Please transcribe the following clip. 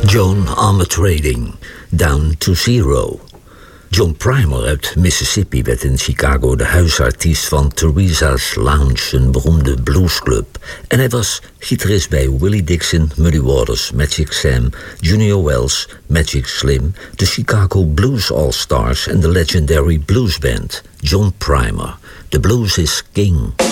Joan Armatrading, Down to Zero. John Primer uit Mississippi werd in Chicago de huisartiest van Theresa's Lounge, een beroemde bluesclub. En hij was gitarist bij Willie Dixon, Muddy Waters, Magic Sam, Junior Wells, Magic Slim, de Chicago Blues All-Stars en de legendary bluesband John Primer. The blues is king.